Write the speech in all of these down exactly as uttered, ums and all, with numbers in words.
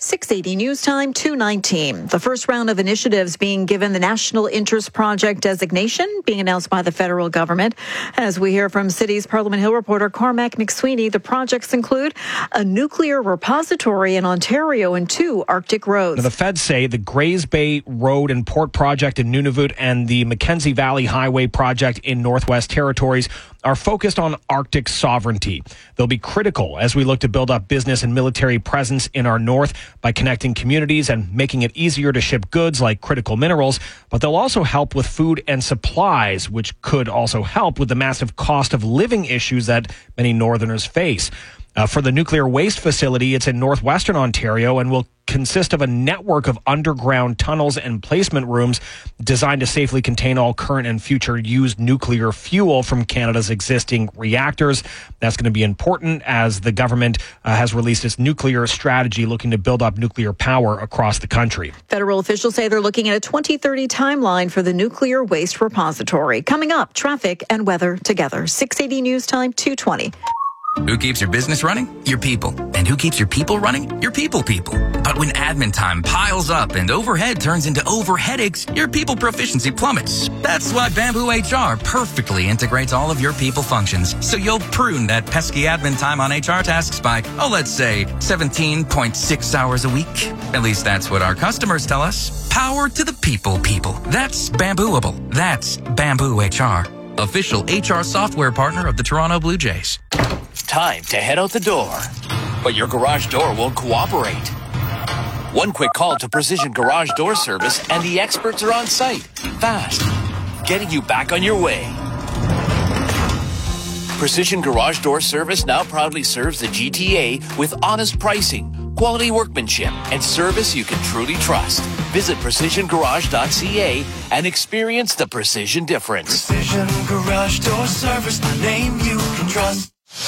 six eighty News Time, two nineteen. The first round of initiatives being given the National Interest Project designation being announced by the federal government. As we hear from City's Parliament Hill reporter Cormac McSweeney, the projects include a nuclear repository in Ontario and two Arctic roads. Now, the feds say the Grays Bay Road and Port Project in Nunavut and the Mackenzie Valley Highway Project in Northwest Territories are focused on Arctic sovereignty. They'll be critical as we look to build up business and military presence in our north by connecting communities and making it easier to ship goods like critical minerals. But they'll also help with food and supplies, which could also help with the massive cost of living issues that many Northerners face. Uh, for the nuclear waste facility, it's in northwestern Ontario and will consist of a network of underground tunnels and placement rooms designed to safely contain all current and future used nuclear fuel from Canada's existing reactors. That's going to be important as the government uh, has released its nuclear strategy looking to build up nuclear power across the country. Federal officials say they're looking at a twenty thirty timeline for the nuclear waste repository. Coming up, traffic and weather together. six eighty News Time, two twenty. Who keeps your business running? Your people. And who keeps your people running? Your people people. But when admin time piles up and overhead turns into over headaches, your people proficiency plummets. That's why Bamboo H R perfectly integrates all of your people functions. So you'll prune that pesky admin time on H R tasks by, oh, let's say seventeen point six hours a week. At least that's what our customers tell us. Power to the people people. That's Bambooable. That's Bamboo H R. Official H R software partner of the Toronto Blue Jays. Time to head out the door, but your garage door won't cooperate. One quick call to Precision Garage Door Service and the experts are on site, fast, getting you back on your way. Precision Garage Door Service now proudly serves the G T A with honest pricing, quality workmanship, and service you can truly trust. Visit precision garage dot c a and experience the precision difference. Precision Garage Door Service, the name you can trust.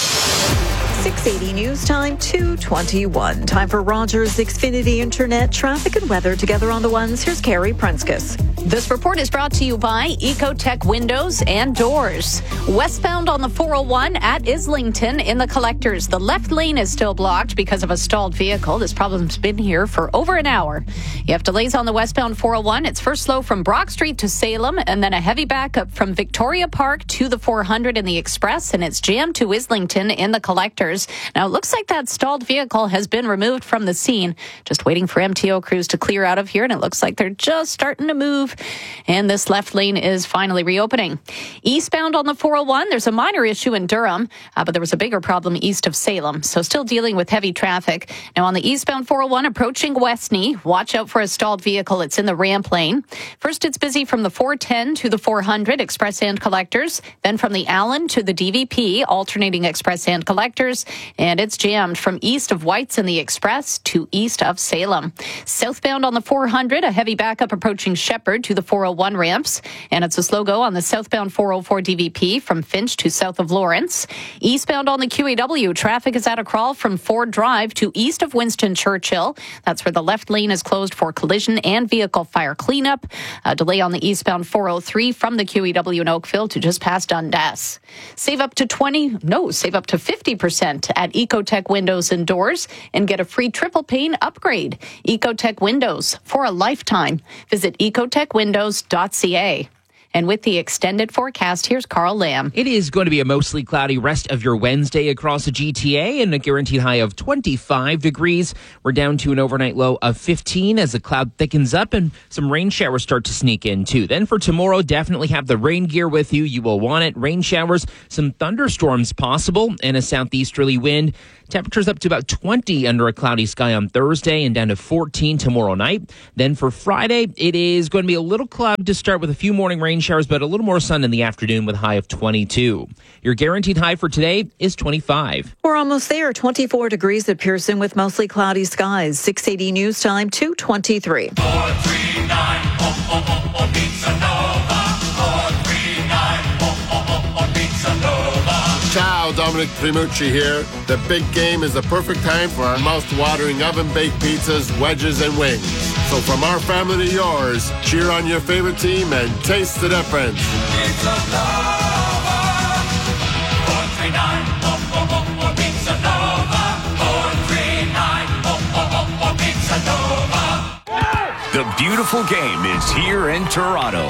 six eighty News Time, two twenty-one. Time for Rogers Xfinity Internet traffic and weather together on the ones. Here's Carrie Prunskis. This report is brought to you by Ecotech Windows and Doors. Westbound on the four oh one at Islington in the collectors. The left lane is still blocked because of a stalled vehicle. This problem's been here for over an hour. You have delays on the westbound four oh one. It's first slow from Brock Street to Salem and then a heavy backup from Victoria Park to the four hundred in the Express, and it's jammed to Islington in the collectors. Now, it looks like that stalled vehicle has been removed from the scene. Just waiting for M T O crews to clear out of here, and it looks like they're just starting to move. And this left lane is finally reopening. Eastbound on the four oh one, there's a minor issue in Durham, uh, but there was a bigger problem east of Salem. So still dealing with heavy traffic. Now, on the eastbound four oh one approaching Westney, watch out for a stalled vehicle. It's in the ramp lane. First, it's busy from the four ten to the four hundred, Express and Collectors. Then from the Allen to the D V P, alternating Express and Collectors. And it's jammed from east of Whites in the Express to east of Salem. Southbound on the four hundred, a heavy backup approaching Shepherd to the four oh one ramps. And it's a slow go on the southbound four oh four D V P from Finch to south of Lawrence. Eastbound on the Q E W, traffic is at a crawl from Ford Drive to east of Winston Churchill. That's where the left lane is closed for collision and vehicle fire cleanup. A delay on the eastbound four oh three from the Q E W in Oakville to just past Dundas. Save up to twenty, no, save up to fifty percent at Ecotech Windows and Doors and get a free triple pane upgrade. Ecotech Windows for a lifetime. Visit ecotech windows dot c a. And with the extended forecast, here's Carl Lamb. It is going to be a mostly cloudy rest of your Wednesday across the G T A and a guaranteed high of twenty-five degrees. We're down to an overnight low of fifteen as the cloud thickens up and some rain showers start to sneak in too. Then for tomorrow, definitely have the rain gear with you. You will want it. Rain showers, some thunderstorms possible, and a southeasterly wind. Temperatures up to about twenty under a cloudy sky on Thursday and down to fourteen tomorrow night. Then for Friday, it is going to be a little cloudy to start with a few morning rain showers, but a little more sun in the afternoon with a high of twenty-two. Your guaranteed high for today is twenty-five. We're almost there. twenty-four degrees at Pearson with mostly cloudy skies. six eighty News Time, two twenty-three. four three nine, oh, oh, oh, oh, Pizza Nova. four three nine, oh, oh, oh, oh, Pizza Nova. Ciao, Dominic Primucci here. The big game is the perfect time for our mouth-watering oven-baked pizzas, wedges, and wings. So from our family to yours, cheer on your favorite team and taste the difference. Pizza Nova. four three nine, oh, oh, oh, oh, Pizza Nova. four three nine, oh, oh, oh, oh, Pizza The beautiful game is here in Toronto.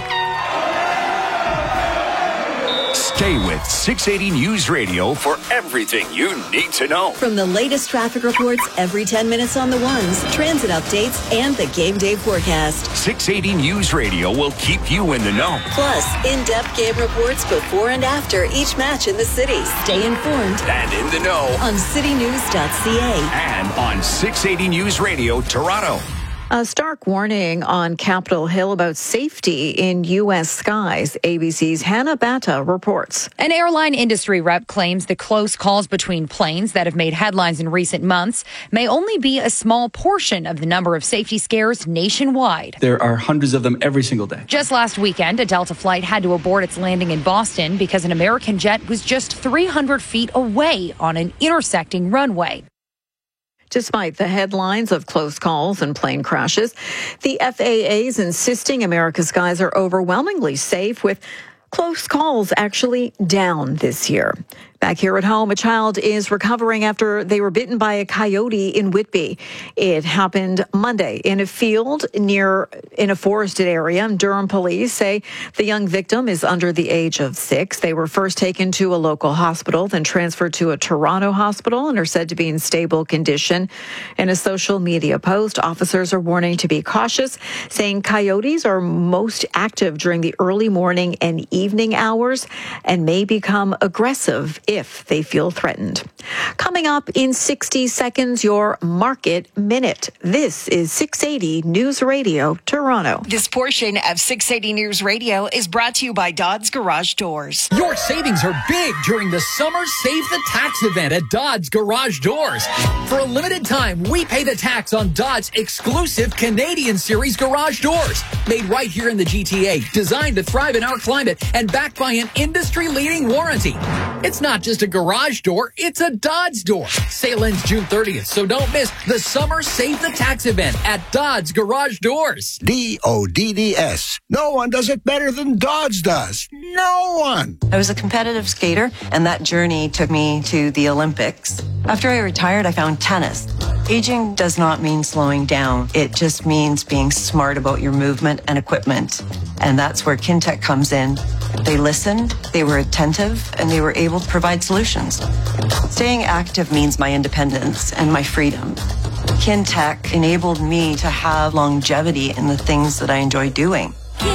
Stay with six eighty News Radio for everything you need to know. From the latest traffic reports every ten minutes on the ones, transit updates, and the game day forecast. six eighty News Radio will keep you in the know. Plus, in-depth game reports before and after each match in the city. Stay informed And in the know on city news dot c a and on six eighty News Radio Toronto. A stark warning on Capitol Hill about safety in U S skies. A B C's Hannah Batta reports. An airline industry rep claims the close calls between planes that have made headlines in recent months may only be a small portion of the number of safety scares nationwide. There are hundreds of them every single day. Just last weekend, a Delta flight had to abort its landing in Boston because an American jet was just three hundred feet away on an intersecting runway. Despite the headlines of close calls and plane crashes, the F A A is insisting America's skies are overwhelmingly safe, with close calls actually down this year. Back here at home, a child is recovering after they were bitten by a coyote in Whitby. It happened Monday in a field near in a forested area. Durham police say the young victim is under the age of six. They were first taken to a local hospital, then transferred to a Toronto hospital, and are said to be in stable condition. In a social media post, officers are warning to be cautious, saying coyotes are most active during the early morning and evening hours and may become aggressive if they feel threatened. Coming up in sixty seconds, your Market Minute. This is six eighty News Radio Toronto. This portion of six eighty News Radio is brought to you by Dodds Garage Doors. Your savings are big during the Summer Save the Tax event at Dodds Garage Doors. For a limited time, we pay the tax on Dodds' exclusive Canadian Series garage doors. Made right here in the G T A, designed to thrive in our climate, and backed by an industry-leading warranty. It's not just a garage door, it's a Dodds door. Sale ends June thirtieth, so don't miss the Summer Save the Tax event at Dodds Garage Doors. D O D D S. No one does it better than Dodds does. No one. I was a competitive skater, and that journey took me to the Olympics. After I retired, I found tennis. Aging does not mean slowing down. It just means being smart about your movement and equipment. And that's where Kintec comes in. They listened, they were attentive, and they were able to provide solutions. Staying active means my independence and my freedom. Kintec enabled me to have longevity in the things that I enjoy doing.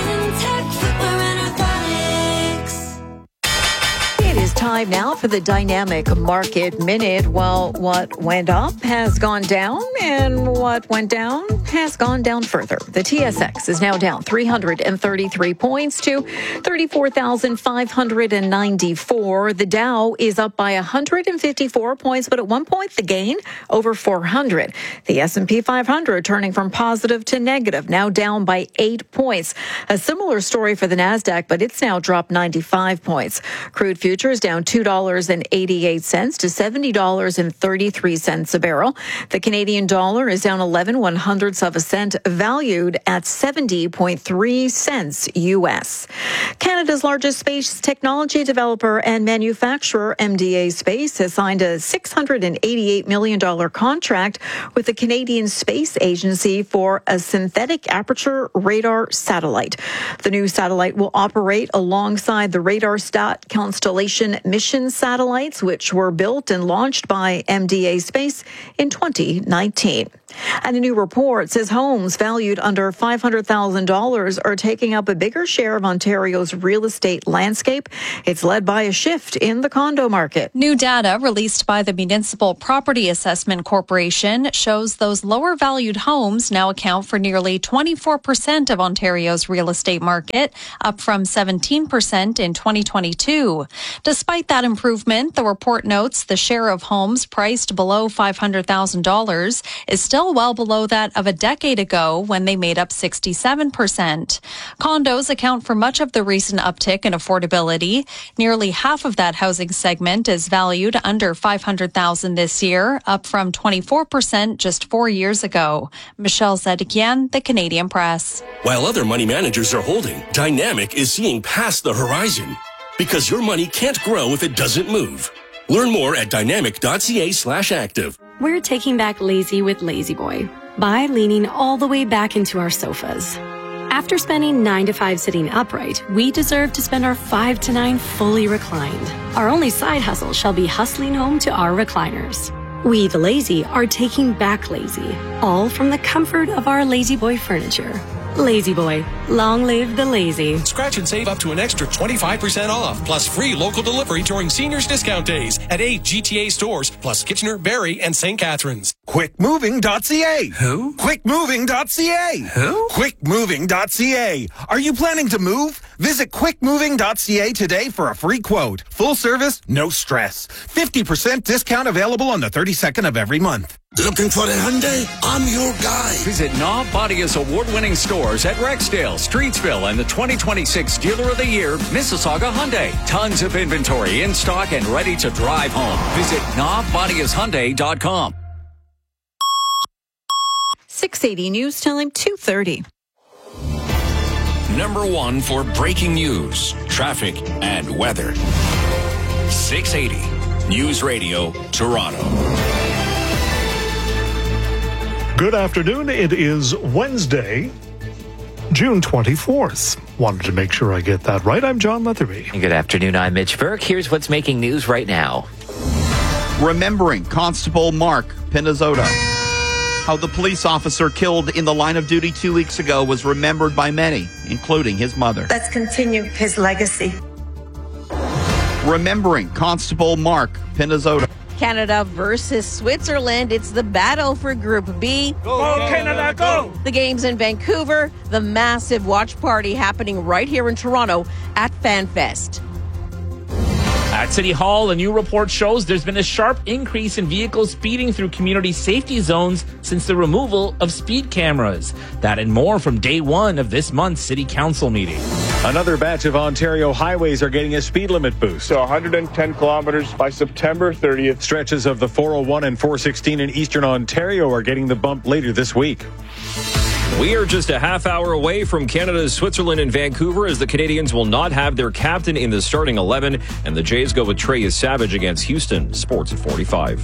It is time now for the Dynamic Market Minute. Well, what went up has gone down, and what went down has gone down further. The T S X is now down three hundred thirty-three points to thirty-four thousand five hundred ninety-four. The Dow is up by one hundred fifty-four points, but at one point the gain over four hundred. The S and P five hundred turning from positive to negative, now down by eight points. A similar story for the NASDAQ, but it's now dropped ninety-five points. Crude futures down two dollars and eighty-eight cents to seventy dollars and thirty-three cents a barrel. The Canadian dollar is down eleven one hundredths of a cent, valued at seventy point three cents U S. Canada's largest space technology developer and manufacturer, M D A Space, has signed a six hundred eighty-eight million dollars contract with the Canadian Space Agency for a synthetic aperture radar satellite. The new satellite will operate alongside the RadarSat constellation mission satellites, which were built and launched by M D A Space in twenty nineteen. And a new report says homes valued under five hundred thousand dollars are taking up a bigger share of Ontario's real estate landscape. It's led by a shift in the condo market. New data released by the Municipal Property Assessment Corporation shows those lower valued homes now account for nearly twenty-four percent of Ontario's real estate market, up from seventeen percent in twenty twenty-two. Despite that improvement, the report notes the share of homes priced below five hundred thousand dollars is still well below that of a decade ago when they made up sixty-seven percent. Condos account for much of the recent uptick in affordability. Nearly half of that housing segment is valued under five hundred thousand dollars this year, up from twenty-four percent just four years ago. Michelle Zedekian, The Canadian Press. While other money managers are holding, Dynamic is seeing past the horizon. Because your money can't grow if it doesn't move. Learn more at dynamic.ca slash active. We're taking back lazy with Lazy Boy. by leaning all the way back into our sofas. After spending nine to five sitting upright, we deserve to spend our five to nine fully reclined. Our only side hustle shall be hustling home to our recliners. We, the lazy, are taking back lazy, all from the comfort of our Lazy Boy furniture. Lazy Boy, long live the lazy. Scratch and save up to an extra twenty-five percent off, plus free local delivery during seniors discount days at eight G T A stores, plus Kitchener, Barrie, and Saint Catharines. quick moving dot c a. Who? quick moving dot c a. Who? quick moving dot c a. Are you planning to move? Visit quick moving dot c a today for a free quote. Full service, no stress. fifty percent discount available on the thirty-second of every month. Looking for a Hyundai? I'm your guy. Visit Knob Bodia's award-winning stores at Rexdale, Streetsville, and the twenty twenty-six Dealer of the Year, Mississauga Hyundai. Tons of inventory in stock and ready to drive home. Visit knob bodias hyundai dot com. six eighty News Time, two thirty. Number one for breaking news, traffic, and weather. six eighty News Radio, Toronto. Good afternoon. It is Wednesday, June twenty-fourth. Wanted to make sure I get that right. I'm John Leatherby. Good afternoon. I'm Mitch Burke. Here's what's making news right now. Remembering Constable Mark Pinizzotta. How the police officer killed in the line of duty two weeks ago was remembered by many, including his mother. Let's continue his legacy. Remembering Constable Mark Pinizzotta. Canada versus Switzerland. It's the battle for Group B. Go, go Canada, go! The game's in Vancouver. The massive watch party happening right here in Toronto at FanFest. At City Hall, a new report shows there's been a sharp increase in vehicles speeding through community safety zones since the removal of speed cameras. That and more from day one of this month's City Council meeting. Another batch of Ontario highways are getting a speed limit boost. So one hundred ten kilometers by September thirtieth. Stretches of the four oh one and four sixteen in Eastern Ontario are getting the bump later this week. We are just a half hour away from Canada's Switzerland and Vancouver as the Canadians will not have their captain in the starting eleven, and the Jays go with Trey Savage against Houston. Sports at forty-five.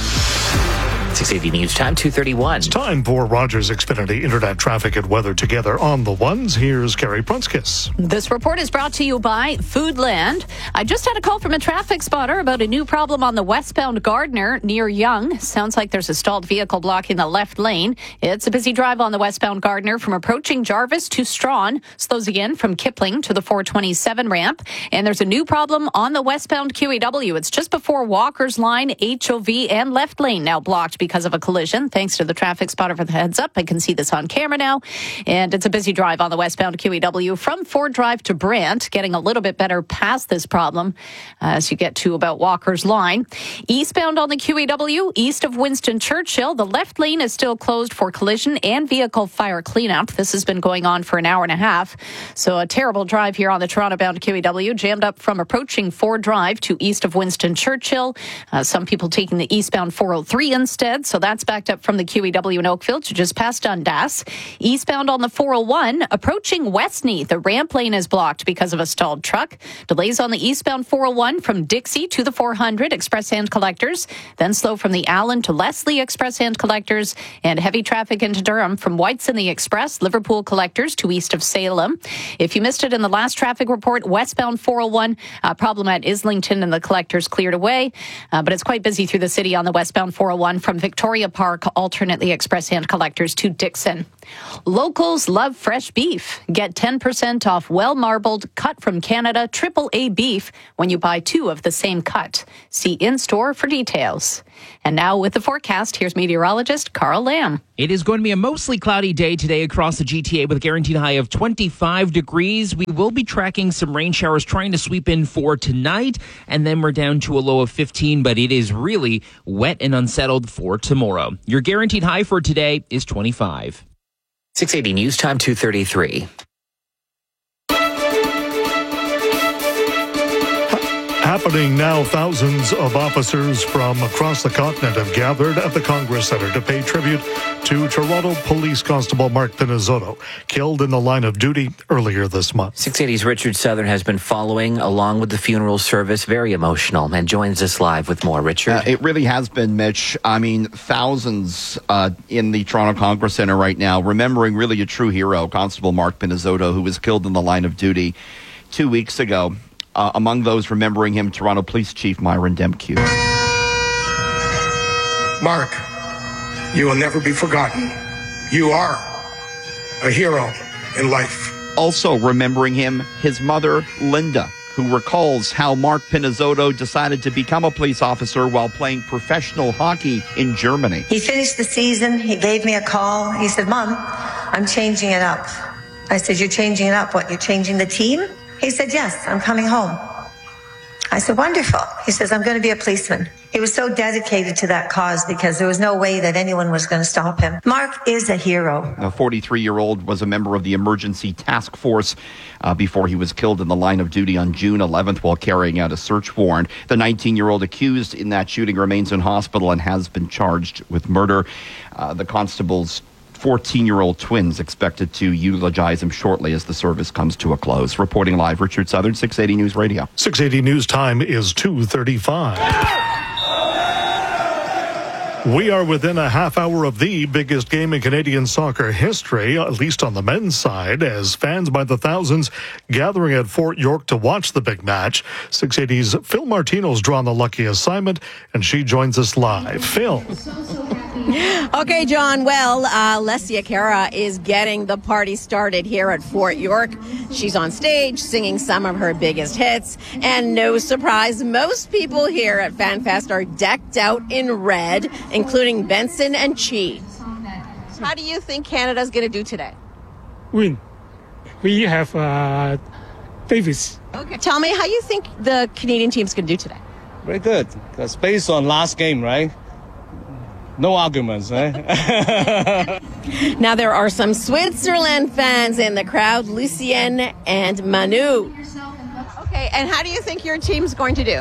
six eighty News Time, two thirty-one. It's time for Rogers Xfinity Internet Traffic and Weather together on the ones. Here's Carrie Prunskis. This report is brought to you by Foodland. I just had a call from a traffic spotter about a new problem on the westbound Gardner near Yonge. Sounds like there's a stalled vehicle blocking the left lane. It's a busy drive on the westbound Gardner from approaching Jarvis to Strawn. Slows again from Kipling to the four twenty-seven ramp. And there's a new problem on the westbound Q E W. It's just before Walker's Line, H O V, and left lane now blocked because of a collision. Thanks to the traffic spotter for the heads up. I can see this on camera now. And it's a busy drive on the westbound Q E W from Ford Drive to Brant, getting a little bit better past this problem as you get to about Walker's Line. Eastbound on the Q E W, east of Winston Churchill, the left lane is still closed for collision and vehicle fire cleanup. This has been going on for an hour and a half. So a terrible drive here on the Toronto-bound Q E W, jammed up from approaching Ford Drive to east of Winston Churchill. Uh, some people taking the eastbound four oh three instead. So that's backed up from the Q E W in Oakville to just past Dundas. Eastbound on the four oh one, approaching Westney, the ramp lane is blocked because of a stalled truck. Delays on the eastbound four oh one from Dixie to the four hundred, express hand collectors. Then slow from the Allen to Leslie, express hand collectors. And heavy traffic into Durham from Whites in the Express, Liverpool collectors to east of Salem. If you missed it in the last traffic report, westbound four oh one, uh, problem at Islington and the collectors cleared away. Uh, but it's quite busy through the city on the westbound four oh one from Victoria Park, alternately express hand collectors to Dixon. Locals love fresh beef. Get ten percent off well-marbled, cut from Canada, triple A beef when you buy two of the same cut. See in-store for details. And now with the forecast, here's meteorologist Carl Lamb. It is going to be a mostly cloudy day today across the G T A with a guaranteed high of twenty-five degrees. We will be tracking some rain showers trying to sweep in for tonight, and then we're down to a low of fifteen, but it is really wet and unsettled for tomorrow. Your guaranteed high for today is twenty-five. six eighty News Time, two thirty-three. Happening now, thousands of officers from across the continent have gathered at the Congress Center to pay tribute to Toronto Police Constable Mark Pinizzotto, killed in the line of duty earlier this month. six eighty's Richard Southern has been following along with the funeral service. Very emotional, and joins us live with more. Richard? Uh, it really has been, Mitch. I mean, thousands uh, in the Toronto Congress Center right now, remembering really a true hero, Constable Mark Pinizzotto, who was killed in the line of duty two weeks ago. Uh, among those remembering him, Toronto Police Chief Myron Demkiw. Mark, you will never be forgotten. You are a hero in life. Also remembering him, his mother, Linda, who recalls how Mark Pinizzotto decided to become a police officer while playing professional hockey in Germany. He finished the season. He gave me a call. He said, Mom, I'm changing it up. I said, you're changing it up? What, you're changing the team? He said, yes, I'm coming home. I said, wonderful. He says, I'm going to be a policeman. He was so dedicated to that cause because there was no way that anyone was going to stop him. Mark is a hero. The forty-three-year-old was a member of the emergency task force uh, before he was killed in the line of duty on June eleventh while carrying out a search warrant. The nineteen-year-old accused in that shooting remains in hospital and has been charged with murder. Uh, the constable's fourteen-year-old twins expected to eulogize him shortly as the service comes to a close. Reporting live, Richard Southern, six eighty News Radio. six eighty News time is two thirty-five. We are within a half hour of the biggest game in Canadian soccer history, at least on the men's side, as fans by the thousands gathering at Fort York to watch the big match. six eighty's Phil Martino's drawn the lucky assignment, and she joins us live. Phil. Okay, John. Well, uh, Lesia Cara is getting the party started here at Fort York. She's on stage singing some of her biggest hits. And no surprise, most people here at FanFest are decked out in red, including Benson and Chi. How do you think Canada's going to do today? Win. We have uh, Davis. Okay. Tell me how you think the Canadian team's going to do today. Very good. Because based on last game, right? No arguments, eh? Now there are some Switzerland fans in the crowd, Lucien and Manu. Okay, and how do you think your team's going to do?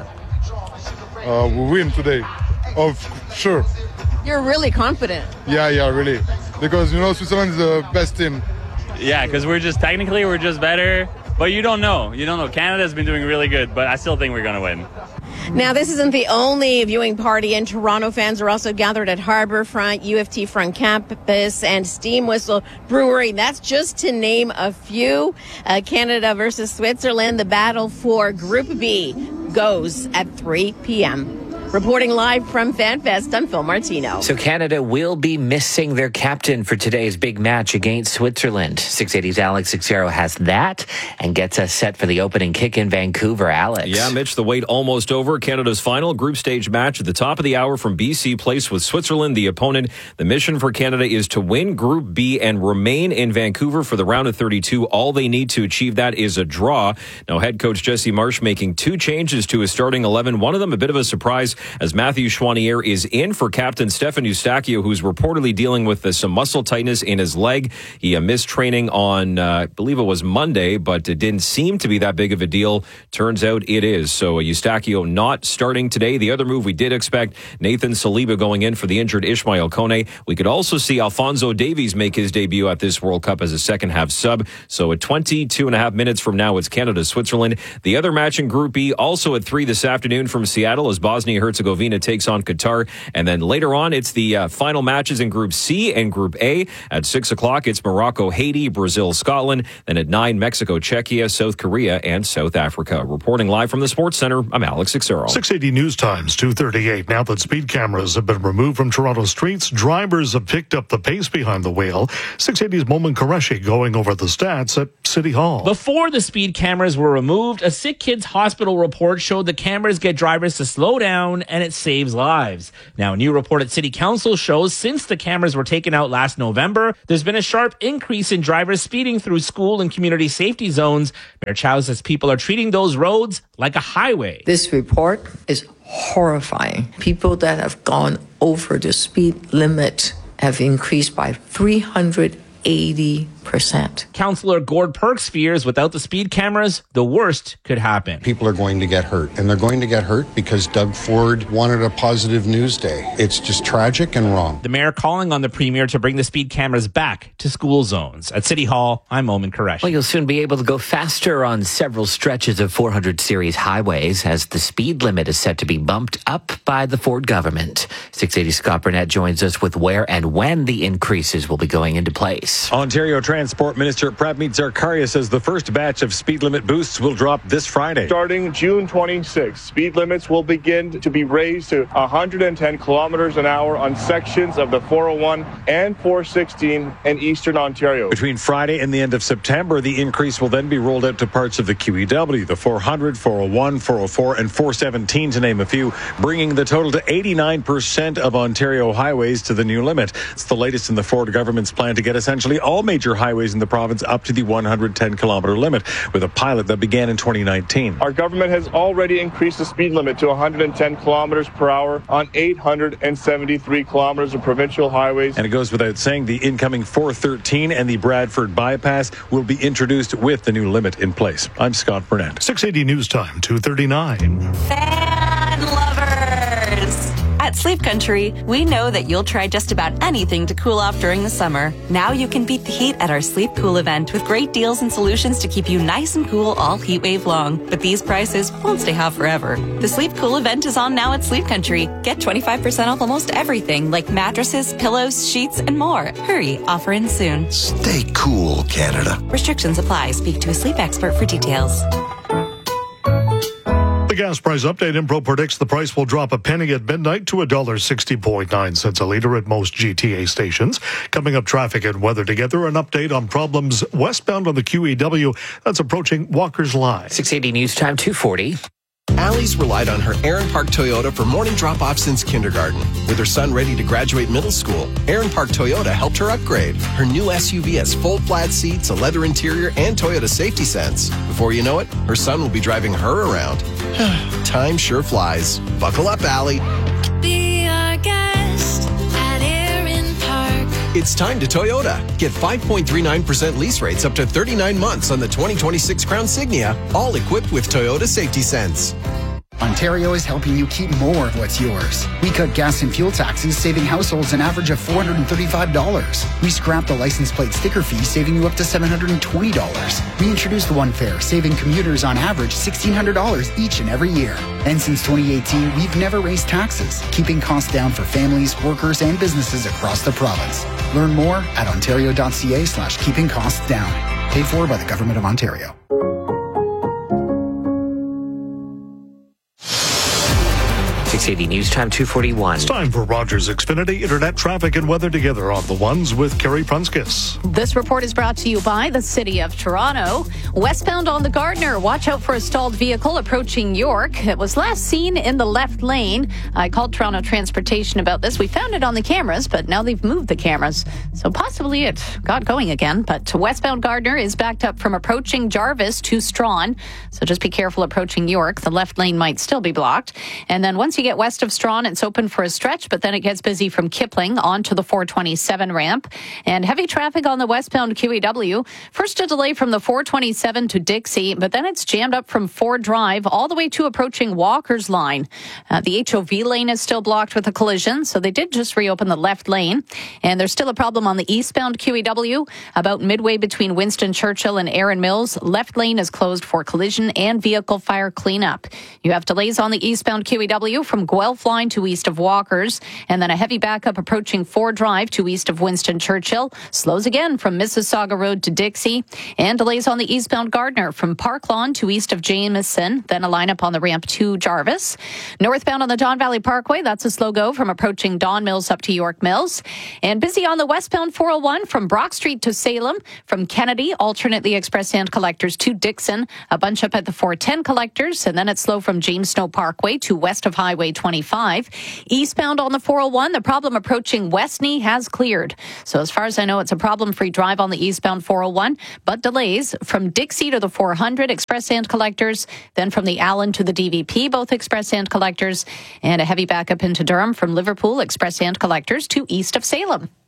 Uh, we win today. Oh, sure. You're really confident. Yeah, yeah, really. Because, you know, Switzerland is the best team. Yeah, because we're just, technically, we're just better. But you don't know. You don't know. Canada's been doing really good, but I still think we're going to win. Now, this isn't the only viewing party, and Toronto fans are also gathered at Harbourfront, U of T Front Campus, and Steam Whistle Brewery. That's just to name a few. Uh, Canada versus Switzerland, the battle for Group B goes at three p.m. Reporting live from FanFest, I'm Phil Martino. So Canada will be missing their captain for today's big match against Switzerland. six eighty's Alex Xero has that and gets us set for the opening kick in Vancouver. Alex. Yeah, Mitch, the wait almost over. Canada's final group stage match at the top of the hour from B C placed with Switzerland, the opponent. The mission for Canada is to win Group B and remain in Vancouver for the round of thirty-two. All they need to achieve that is a draw. Now, head coach Jesse Marsh making two changes to his starting eleven. One of them a bit of a surprise, as Matthew Chouanier is in for captain Stefan Eustachio, who's reportedly dealing with uh, some muscle tightness in his leg. He uh, missed training on, uh, I believe it was Monday, but it didn't seem to be that big of a deal. Turns out it is. So uh, Eustachio not starting today. The other move we did expect, Nathan Saliba going in for the injured Ishmael Kone. We could also see Alphonso Davies make his debut at this World Cup as a second half sub. So at twenty-two and a half minutes from now, it's Canada-Switzerland. The other match in Group B also at three this afternoon from Seattle as Bosnia-Herzegovina takes on Qatar. And then later on, it's the uh, final matches in Group C and Group A. At six o'clock, it's Morocco, Haiti, Brazil, Scotland. Then at nine, Mexico, Czechia, South Korea, and South Africa. Reporting live from the Sports Center, I'm Alex Xero. six eighty News Times, two thirty-eight. Now that speed cameras have been removed from Toronto streets, drivers have picked up the pace behind the wheel. six eighty's Momin Qureshi going over the stats at City Hall. Before the speed cameras were removed, a Sick Kids Hospital report showed the cameras get drivers to slow down and it saves lives. Now, a new report at City Council shows since the cameras were taken out last November, there's been a sharp increase in drivers speeding through school and community safety zones. Mayor Chow says people are treating those roads like a highway. This report is horrifying. People that have gone over the speed limit have increased by three hundred eighty percent. percent. Councillor Gord Perks fears without the speed cameras, the worst could happen. People are going to get hurt, and they're going to get hurt because Doug Ford wanted a positive news day. It's just tragic and wrong. The mayor calling on the premier to bring the speed cameras back to school zones. At City Hall, I'm Omen Qureshi. Well, you'll soon be able to go faster on several stretches of four hundred series highways as the speed limit is set to be bumped up by the Ford government. six eighty Scott Burnett joins us with where and when the increases will be going into place. Ontario Transport Minister Prabmeet Zarkaria says the first batch of speed limit boosts will drop this Friday. Starting June twenty-sixth, speed limits will begin to be raised to one hundred ten kilometers an hour on sections of the four oh one and four sixteen in Eastern Ontario. Between Friday and the end of September, the increase will then be rolled out to parts of the Q E W, the four hundred, four oh one, four oh four, and four seventeen, to name a few, bringing the total to eighty-nine percent of Ontario highways to the new limit. It's the latest in the Ford government's plan to get essentially all major highways in the province up to the one hundred ten kilometer limit, with a pilot that began in twenty nineteen. Our government has already increased the speed limit to one hundred ten kilometers per hour on eight hundred seventy-three kilometers of provincial highways. And it goes without saying the incoming four thirteen and the Bradford bypass will be introduced with the new limit in place. I'm Scott Burnett. six eighty News Time, two thirty-nine. Fan lovers! At Sleep Country, we know that you'll try just about anything to cool off during the summer. Now you can beat the heat at our Sleep Cool event with great deals and solutions to keep you nice and cool all heat wave long. But these prices won't stay hot forever. The Sleep Cool event is on now at Sleep Country. Get twenty-five percent off almost everything like mattresses, pillows, sheets, and more. Hurry, offer in soon. Stay cool, Canada. Restrictions apply. Speak to a sleep expert for details. The gas price update. Impro predicts the price will drop a penny at midnight to one dollar sixty point nine cents a litre at most G T A stations. Coming up, traffic and weather together. An update on problems westbound on the Q E W that's approaching Walker's Line. six eighty News Time, two forty. Allie's relied on her Aaron Park Toyota for morning drop-off since kindergarten. With her son ready to graduate middle school, Aaron Park Toyota helped her upgrade. Her new S U V has full flat seats, a leather interior, and Toyota Safety Sense. Before you know it, her son will be driving her around. Time sure flies. Buckle up, Allie. Be our guest at Aaron Park. It's time to Toyota. Get five point three nine percent lease rates up to thirty-nine months on the twenty twenty-six Crown Signia, all equipped with Toyota Safety Sense. Ontario is helping you keep more of what's yours. We cut gas and fuel taxes, saving households an average of four hundred thirty-five dollars. We scrapped the license plate sticker fee, saving you up to seven hundred twenty dollars. We introduced One Fare, saving commuters on average one thousand six hundred dollars each and every year. And since twenty eighteen, we've never raised taxes, keeping costs down for families, workers, and businesses across the province. Learn more at ontario.ca slash keeping costs down. Paid for by the Government of Ontario. six eighty News Time, two forty-one. It's time for Rogers Xfinity Internet traffic and weather together on the ones with Kerry Prunskis. This report is brought to you by the City of Toronto. Westbound on the Gardiner, watch out for a stalled vehicle approaching York. It was last seen in the left lane. I called Toronto Transportation about this. We found it on the cameras, but now they've moved the cameras. So possibly it got going again. But westbound Gardiner is backed up from approaching Jarvis to Strawn. So just be careful approaching York. The left lane might still be blocked. And then once you get west of Strawn, it's open for a stretch, but then it gets busy from Kipling onto the four twenty-seven ramp. And heavy traffic on the westbound Q E W. First a delay from the four twenty-seven to Dixie, but then it's jammed up from Ford Drive all the way to approaching Walker's Line. Uh, the H O V lane is still blocked with a collision, so they did just reopen the left lane. And there's still a problem on the eastbound Q E W about midway between Winston Churchill and Erin Mills. Left lane is closed for collision and vehicle fire cleanup. You have delays on the eastbound Q E W from Guelph line to east of Walkers, and then a heavy backup approaching Ford Drive to east of Winston Churchill. Slows again from Mississauga Road to Dixie, and delays on the eastbound Gardiner from Park Lawn to east of Jameson, then a lineup on the ramp to Jarvis. Northbound on the Don Valley Parkway, that's a slow go from approaching Don Mills up to York Mills, and busy on the westbound four oh one from Brock Street to Salem, from Kennedy, alternate the express hand collectors to Dixon, a bunch up at the four ten collectors, and then it's slow from James Snow Parkway to west of Highway twenty-five. Eastbound on the four oh one, the problem approaching Westney has cleared. So as far as I know, it's a problem-free drive on the eastbound four oh one, but delays from Dixie to the four hundred express hand collectors, then from the Allen to the D V P, both express hand collectors, and a heavy backup into Durham from Liverpool express hand collectors to east of Salem.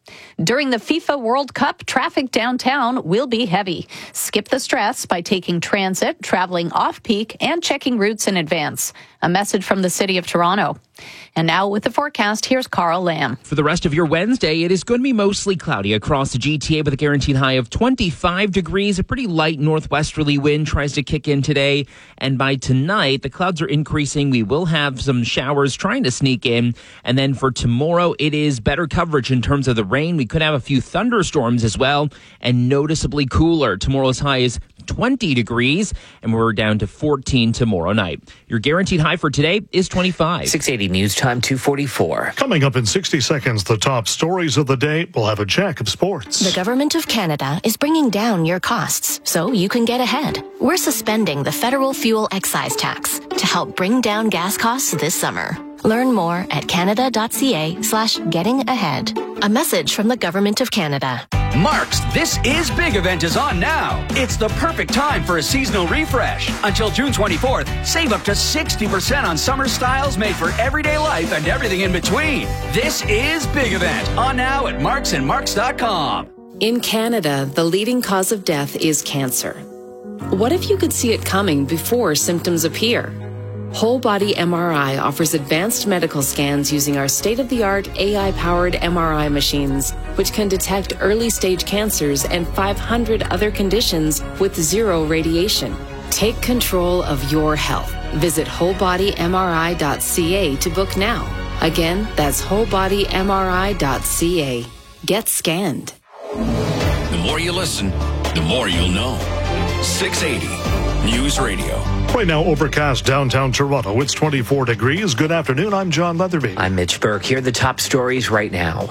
During the FIFA World Cup, traffic downtown will be heavy. Skip the stress by taking transit, traveling off-peak, and checking routes in advance. A message from the City of Toronto. And now with the forecast, here's Carl Lamb. For the rest of your Wednesday, it is going to be mostly cloudy across the G T A with a guaranteed high of twenty-five degrees. A pretty light northwesterly wind tries to kick in today. And by tonight, the clouds are increasing. We will have some showers trying to sneak in. And then for tomorrow, it is better coverage in terms of the rain. We could have a few thunderstorms as well, and noticeably cooler. Tomorrow's high is twenty degrees, and we're down to fourteen tomorrow night. Your guaranteed high for today is twenty-five. six eighty News Time, two forty-four. Coming up in sixty seconds, the top stories of the day. We'll have a check of sports. The Government of Canada is bringing down your costs so you can get ahead. We're suspending the federal fuel excise tax to help bring down gas costs this summer. Learn more at canada.ca slash getting ahead. A message from the Government of Canada. Mark's This Is Big event is on now. It's the perfect time for a seasonal refresh. Until June twenty-fourth, save up to sixty percent on summer styles made for everyday life and everything in between. This Is Big event on now at marks and marks dot com. In Canada, the leading cause of death is cancer. What if you could see it coming before symptoms appear? Whole Body M R I offers advanced medical scans using our state-of-the-art A I-powered M R I machines, which can detect early-stage cancers and five hundred other conditions with zero radiation. Take control of your health. Visit whole body M R I dot C A to book now. Again, that's whole body M R I dot C A. Get scanned. The more you listen, the more you'll know. six eighty News Radio. Right now, overcast downtown Toronto. It's twenty-four degrees. Good afternoon. I'm John Leatherby. I'm Mitch Burke. Here are the top stories right now.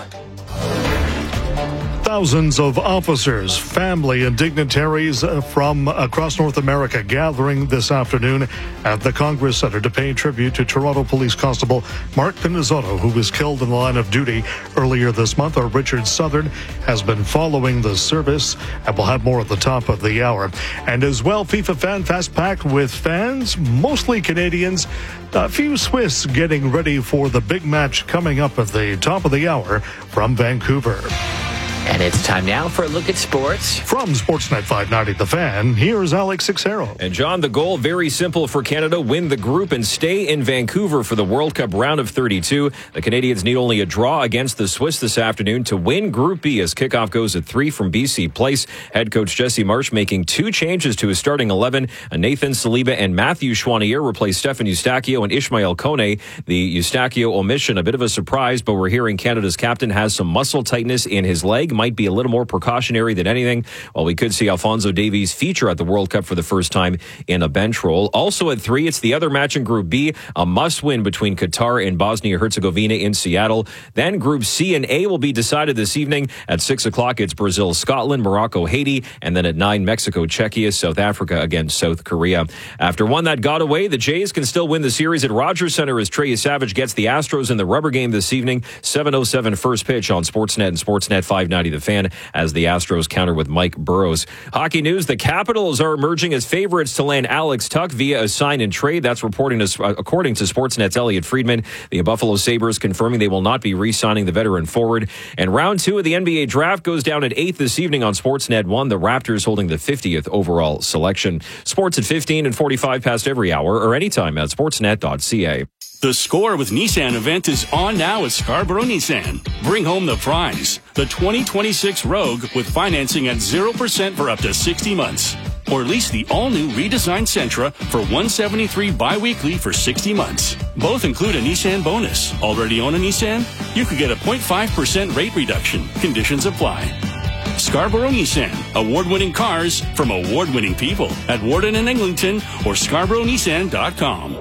Thousands of officers, family, and dignitaries from across North America gathering this afternoon at the Congress Centre to pay tribute to Toronto Police Constable Mark Pinizzotto, who was killed in the line of duty earlier this month. Our Richard Southern has been following the service, and we'll have more at the top of the hour. And as well, FIFA Fan Fest packed with fans, mostly Canadians, a few Swiss getting ready for the big match coming up at the top of the hour from Vancouver. And it's time now for a look at sports. From Sportsnet five ninety The Fan, here's Alex Sixero. And John, the goal, very simple for Canada, win the group and stay in Vancouver for the World Cup round of thirty-two. The Canadians need only a draw against the Swiss this afternoon to win Group B as kickoff goes at three from B C Place. Head coach Jesse Marsh making two changes to his starting eleven. Nathan Saliba and Matthew Chouanier replace Stefan Eustáquio and Ishmael Kone. The Eustáquio omission, a bit of a surprise, but we're hearing Canada's captain has some muscle tightness in his leg. Might be a little more precautionary than anything. While we could see Alphonso Davies feature at the World Cup for the first time in a bench role. Also at three, it's the other match in Group B, a must-win between Qatar and Bosnia-Herzegovina in Seattle. Then Group C and A will be decided this evening. At six o'clock, it's Brazil, Scotland, Morocco, Haiti, and then at nine, Mexico, Czechia, South Africa against South Korea. After one that got away, the Jays can still win the series at Rogers Centre as Trey Savage gets the Astros in the rubber game this evening. seven oh seven first pitch on Sportsnet and Sportsnet five ninety The Fan as the Astros counter with Mike Burrows. Hockey news, the Capitals are emerging as favorites to land Alex Tuch via a sign and trade. That's reporting to, uh, according to Sportsnet's Elliot Friedman. The Buffalo Sabres confirming they will not be re-signing the veteran forward. And round two of the N B A draft goes down at eight this evening on Sportsnet one. The Raptors holding the fiftieth overall selection. Sports at fifteen and forty-five past every hour or anytime at sportsnet dot c a. The Score with Nissan event is on now at Scarborough Nissan. Bring home the prize, the twenty twenty-six Rogue with financing at zero percent for up to sixty months. Or lease the all-new redesigned Sentra for one hundred seventy-three dollars bi-weekly for sixty months. Both include a Nissan bonus. Already own a Nissan? You could get a zero point five percent rate reduction. Conditions apply. Scarborough Nissan. Award-winning cars from award-winning people at Warden and Eglinton or scarborough nissan dot com.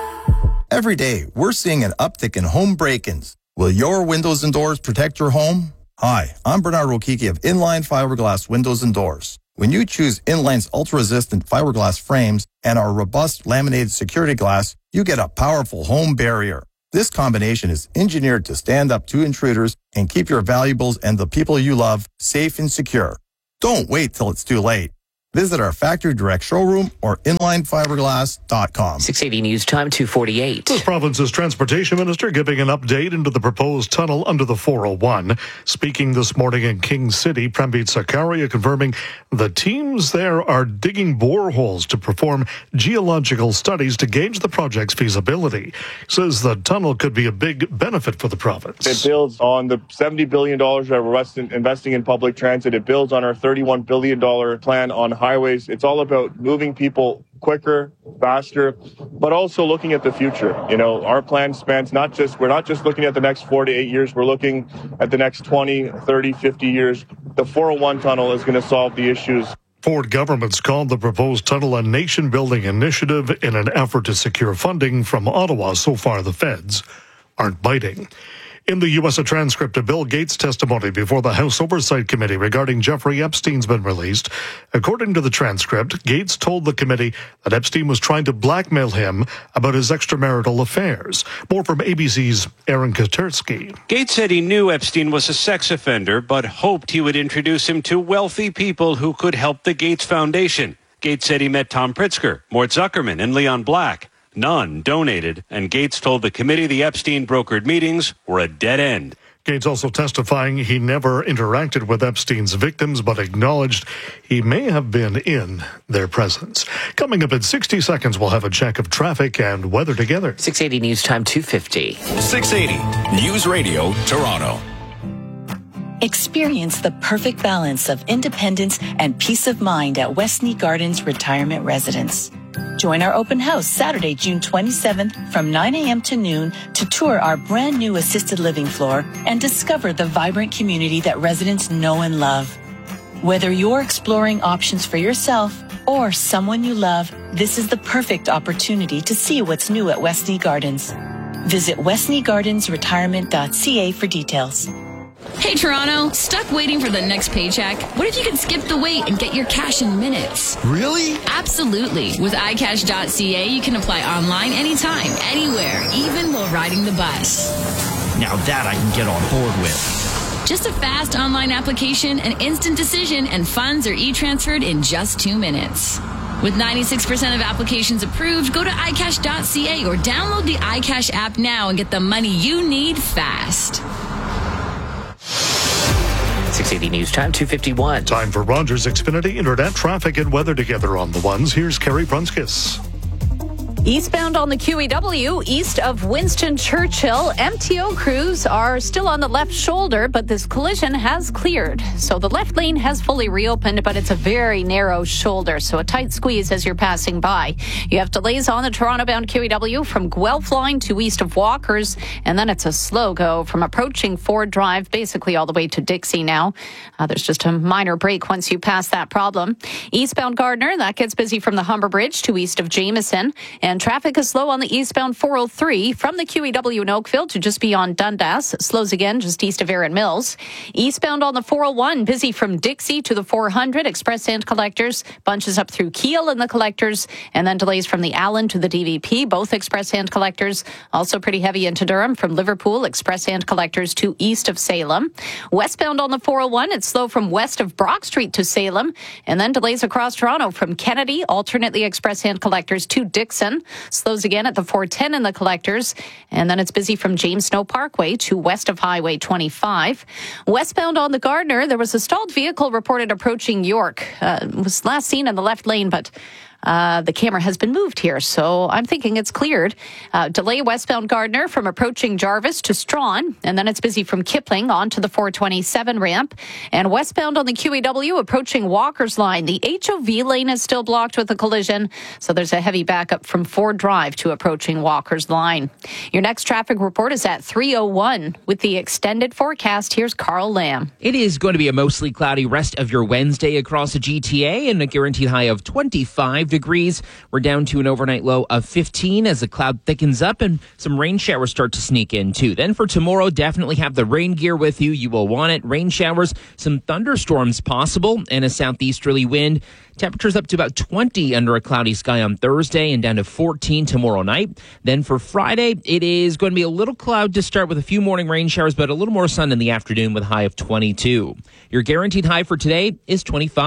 Every day, we're seeing an uptick in home break-ins. Will your windows and doors protect your home? Hi, I'm Bernard Rokiki of Inline Fiberglass Windows and Doors. When you choose Inline's ultra-resistant fiberglass frames and our robust laminated security glass, you get a powerful home barrier. This combination is engineered to stand up to intruders and keep your valuables and the people you love safe and secure. Don't wait till it's too late. Visit our factory direct showroom or inline fiberglass dot com. six eighty News Time, two forty-eight. The province's transportation minister giving an update into the proposed tunnel under the four oh one. Speaking this morning in King City, Prambit Sakaria confirming the teams there are digging boreholes to perform geological studies to gauge the project's feasibility. Says the tunnel could be a big benefit for the province. It builds on the seventy billion dollars that we're investing in public transit. It builds on our thirty-one billion dollars plan on highways. It's all about moving people quicker, faster, but also looking at the future. You know, our plan spans not just, we're not just looking at the next four to eight years, we're looking at the next twenty, thirty, fifty years. The four oh one tunnel is going to solve the issues. Ford government's called the proposed tunnel a nation-building initiative in an effort to secure funding from Ottawa. So far, the feds aren't biting. In the U S, a transcript of Bill Gates' testimony before the House Oversight Committee regarding Jeffrey Epstein's been released. According to the transcript, Gates told the committee that Epstein was trying to blackmail him about his extramarital affairs. More from A B C's Aaron Katersky. Gates said he knew Epstein was a sex offender, but hoped he would introduce him to wealthy people who could help the Gates Foundation. Gates said he met Tom Pritzker, Mort Zuckerman, and Leon Black. None donated, and Gates told the committee the Epstein brokered meetings were a dead end. Gates also testifying he never interacted with Epstein's victims, but acknowledged he may have been in their presence. Coming up in sixty seconds, we'll have a check of traffic and weather together. six eighty News Time, two fifty. six eighty News Radio, Toronto. Experience the perfect balance of independence and peace of mind at Westney Gardens Retirement Residence. Join our open house Saturday, June twenty-seventh from nine a.m. to noon to tour our brand new assisted living floor and discover the vibrant community that residents know and love. Whether you're exploring options for yourself or someone you love, this is the perfect opportunity to see what's new at Westney Gardens. Visit westney gardens retirement dot c a for details. Hey Toronto, stuck waiting for the next paycheck? What if you could skip the wait and get your cash in minutes? Really? Absolutely. With i cash dot c a, you can apply online anytime, anywhere, even while riding the bus. Now that I can get on board with. Just a fast online application, an instant decision, and funds are e-transferred in just two minutes. With ninety-six percent of applications approved, go to i cash dot c a or download the iCash app now and get the money you need fast. six eighty News Time, two fifty-one. Time for Rogers Xfinity Internet traffic and weather together on the ones. Here's Carrie Prunskis. Eastbound on the Q E W, east of Winston Churchill, M T O crews are still on the left shoulder, but this collision has cleared. So the left lane has fully reopened, but it's a very narrow shoulder, so a tight squeeze as you're passing by. You have delays on the Toronto-bound Q E W from Guelph line to east of Walkers, and then it's a slow go from approaching Ford Drive, basically all the way to Dixie now. Uh, there's just a minor break once you pass that problem. Eastbound Gardner, that gets busy from the Humber Bridge to east of Jameson, and traffic is slow on the eastbound four oh three from the Q E W in Oakville to just beyond Dundas. Slows again just east of Erin Mills. Eastbound on the four oh one, busy from Dixie to the four hundred. Express and collectors bunches up through Kiel in the collectors, and then delays from the Allen to the D V P, both express and collectors. Also pretty heavy into Durham from Liverpool, express and collectors to east of Salem. Westbound on the four oh one, it's slow from west of Brock Street to Salem, and then delays across Toronto from Kennedy, alternately express and collectors to Dixon. Slows again at the four ten in the collectors, and then it's busy from James Snow Parkway to west of Highway twenty-five. Westbound on the Gardner, there was a stalled vehicle reported approaching York. Uh, it was last seen in the left lane, but Uh, the camera has been moved here, so I'm thinking it's cleared. Uh, delay westbound Gardner from approaching Jarvis to Strawn, and then it's busy from Kipling onto the four twenty-seven ramp. And westbound on the Q E W approaching Walker's line. The H O V lane is still blocked with a collision, so there's a heavy backup from Ford Drive to approaching Walker's line. Your next traffic report is at three oh one. With the extended forecast, here's Carl Lamb. It is going to be a mostly cloudy rest of your Wednesday across the G T A and a guaranteed high of twenty-five degrees. We're down to an overnight low of fifteen as the cloud thickens up and some rain showers start to sneak in too. Then for tomorrow, definitely have the rain gear with you. You will want it. Rain showers, some thunderstorms possible, and a southeasterly wind. Temperatures up to about twenty under a cloudy sky on Thursday and down to fourteen tomorrow night. Then for Friday, it is going to be a little cloud to start with a few morning rain showers, but a little more sun in the afternoon with a high of twenty-two. Your guaranteed high for today is twenty-five.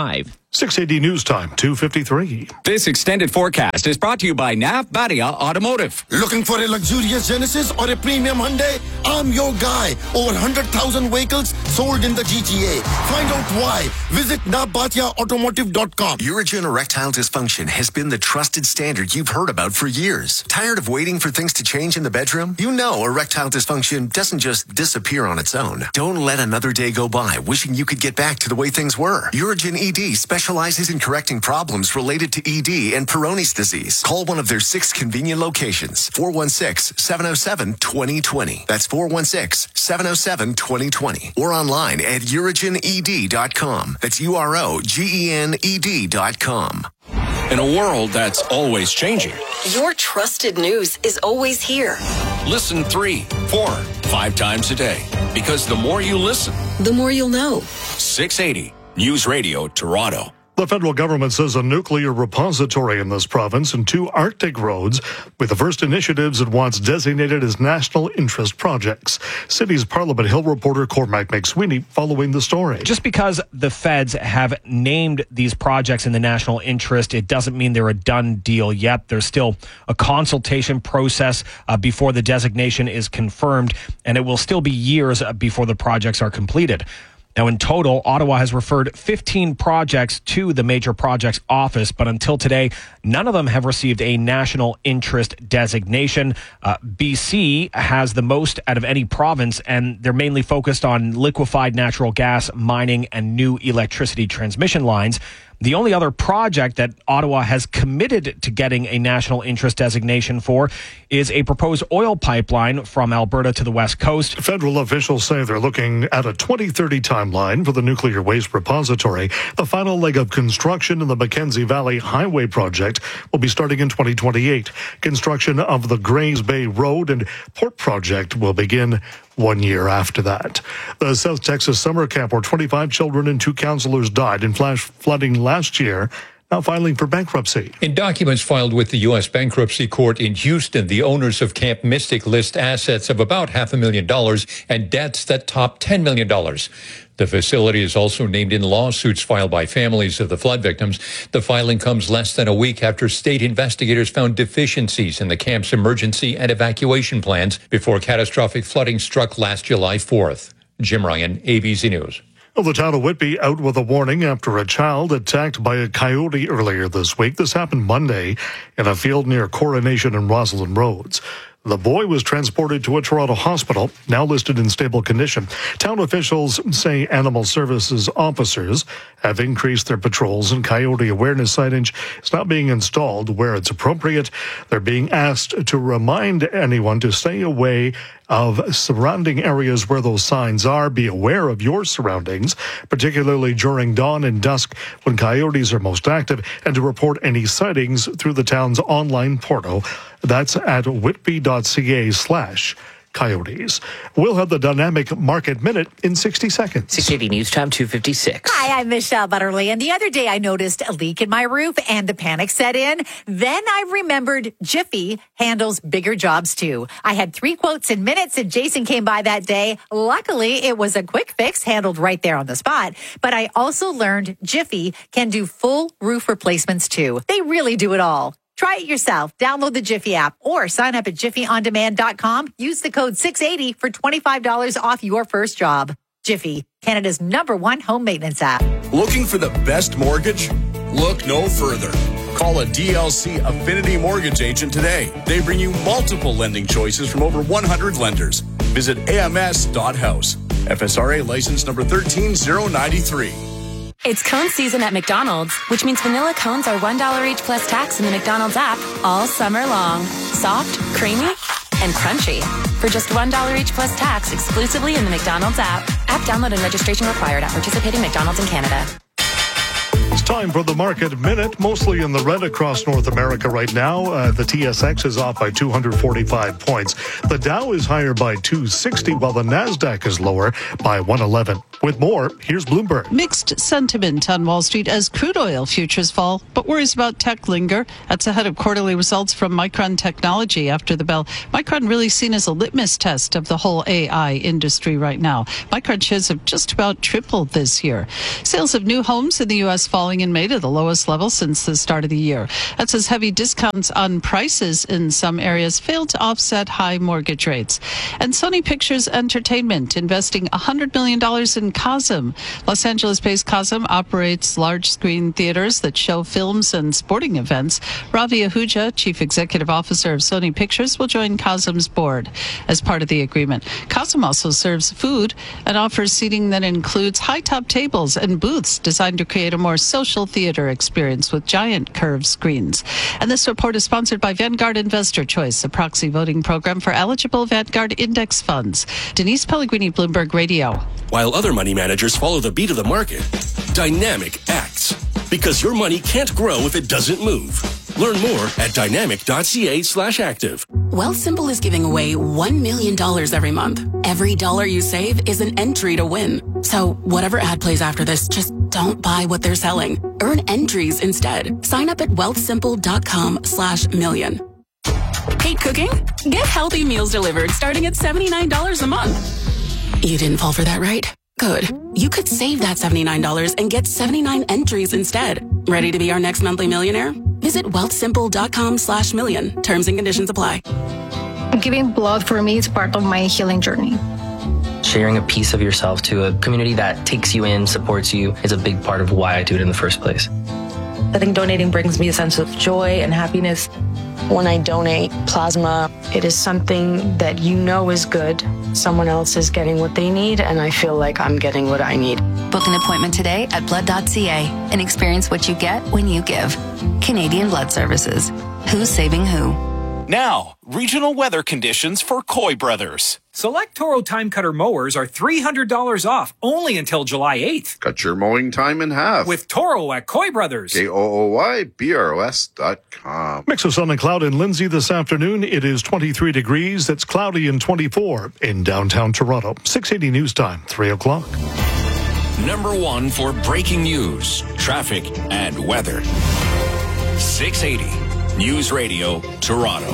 six eighty News Time, two fifty-three. This extended forecast is brought to you by Nav Badia Automotive. Looking for a luxurious Genesis or a premium Hyundai? I'm your guy. Over one hundred thousand vehicles sold in the G T A. Find out why. Visit nav batia automotive dot com. Urigen erectile dysfunction has been the trusted standard you've heard about for years. Tired of waiting for things to change in the bedroom? You know erectile dysfunction doesn't just disappear on its own. Don't let another day go by wishing you could get back to the way things were. Urigen E D specializes in correcting problems related to E D and Peyronie's disease. Call one of their six convenient locations. four one six, seven oh seven, two oh two oh. That's four one six, seven oh seven, two oh two oh. Or online at urigen e d dot com. That's U R O G E N E D dot com. In a world that's always changing, your trusted news is always here. Listen three, four, five times a day. Because the more you listen, the more you'll know. six eighty News Radio Toronto. The federal government says a nuclear repository in this province and two Arctic roads with the first initiatives it wants designated as national interest projects. City's Parliament Hill reporter Cormac McSweeney following the story. Just because the feds have named these projects in the national interest, it doesn't mean they're a done deal yet. There's still a consultation process uh, before the designation is confirmed, and it will still be years before the projects are completed. Now, in total, Ottawa has referred fifteen projects to the Major Projects Office, but until today, none of them have received a national interest designation. Uh, B C has the most out of any province, and they're mainly focused on liquefied natural gas, mining, and new electricity transmission lines. The only other project that Ottawa has committed to getting a national interest designation for is a proposed oil pipeline from Alberta to the West Coast. Federal officials say they're looking at a twenty thirty timeline for the nuclear waste repository. The final leg of construction in the Mackenzie Valley Highway project will be starting in twenty twenty-eight. Construction of the Grays Bay Road and Port project will begin one year after that. The South Texas summer camp where twenty-five children and two counselors died in flash flooding last year, now filing for bankruptcy. In documents filed with the U S Bankruptcy Court in Houston, the owners of Camp Mystic list assets of about half a million dollars and debts that top ten million dollars. The facility is also named in lawsuits filed by families of the flood victims. The filing comes less than a week after state investigators found deficiencies in the camp's emergency and evacuation plans before catastrophic flooding struck last July fourth. Jim Ryan, A B C News. Well, the town of Whitby out with a warning after a child attacked by a coyote earlier this week. This happened Monday in a field near Coronation and Roslyn Roads. The boy was transported to a Toronto hospital, now listed in stable condition. Town officials say animal services officers have increased their patrols and coyote awareness signage is not being installed where it's appropriate. They're being asked to remind anyone to stay away of surrounding areas where those signs are. Be aware of your surroundings, particularly during dawn and dusk when coyotes are most active, and to report any sightings through the town's online portal. That's at whitby.ca slash coyotes. We'll have the Dynamic Market Minute in sixty seconds. six eighty News Time, two fifty-six. Hi, I'm Michelle Butterly, and the other day I noticed a leak in my roof and the panic set in. Then I remembered Jiffy handles bigger jobs too. I had three quotes in minutes and Jason came by that day. Luckily, it was a quick fix handled right there on the spot. But I also learned Jiffy can do full roof replacements too. They really do it all. Try it yourself. Download the Jiffy app or sign up at jiffy on demand dot com. Use the code six eighty for twenty-five dollars off your first job. Jiffy, Canada's number one home maintenance app. Looking for the best mortgage? Look no further. Call a D L C Affinity Mortgage agent today. They bring you multiple lending choices from over one hundred lenders. Visit A M S dot house. F S R A license number one three zero nine three. It's cone season at McDonald's, which means vanilla cones are one dollar each plus tax in the McDonald's app all summer long. Soft, creamy, and crunchy. For just one dollar each plus tax exclusively in the McDonald's app. App download and registration required at participating McDonald's in Canada. It's time for the Market Minute, mostly in the red across North America right now. Uh, the T S X is off by two hundred forty-five points. The Dow is higher by two sixty, while the NASDAQ is lower by one eleven. With more, here's Bloomberg. Mixed sentiment on Wall Street as crude oil futures fall, but worries about tech linger. That's ahead of quarterly results from Micron Technology after the bell. Micron really seen as a litmus test of the whole A I industry right now. Micron shares have just about tripled this year. Sales of new homes in the U S falling falling in May to the lowest level since the start of the year. That's as heavy discounts on prices in some areas failed to offset high mortgage rates. And Sony Pictures Entertainment investing one hundred million dollars in Cosm. Los Angeles-based Cosm operates large-screen theaters that show films and sporting events. Ravi Ahuja, Chief Executive Officer of Sony Pictures, will join Cosm's board as part of the agreement. Cosm also serves food and offers seating that includes high-top tables and booths designed to create a more social theater experience with giant curved screens. And this report is sponsored by Vanguard Investor Choice, a proxy voting program for eligible Vanguard index funds. Denise Pellegrini, Bloomberg Radio. While other money managers follow the beat of the market, Dynamic acts. Because your money can't grow if it doesn't move. Learn more at dynamic.ca slash active. Wealthsimple is giving away one million dollars every month. Every dollar you save is an entry to win. So whatever ad plays after this, just don't buy what they're selling. Earn entries instead. Sign up at wealthsimple.com slash million. Hate cooking? Get healthy meals delivered starting at seventy-nine dollars a month. You didn't fall for that, right? Good. You could save that seventy-nine dollars and get seventy-nine entries instead. Ready to be our next monthly millionaire? Visit wealthsimple.com slash million. Terms and conditions apply. Giving blood for me is part of my healing journey. Sharing a piece of yourself to a community that takes you in, supports you, is a big part of why I do it in the first place. I think donating brings me a sense of joy and happiness. When I donate plasma, it is something that you know is good. Someone else is getting what they need, and I feel like I'm getting what I need. Book an appointment today at blood dot c a and experience what you get when you give. Canadian Blood Services. Who's saving who? Now, regional weather conditions for Coy Brothers. Select Toro Time Cutter mowers are three hundred dollars off, only until July eighth. Cut your mowing time in half. With Toro at Coy Brothers. K O O Y B R O S dot com. Mix of sun and cloud in Lindsay this afternoon. It is twenty-three degrees. It's cloudy and twenty-four in downtown Toronto. six eighty news time, three o'clock. Number one for breaking news, traffic, and weather. six eighty News Radio, Toronto.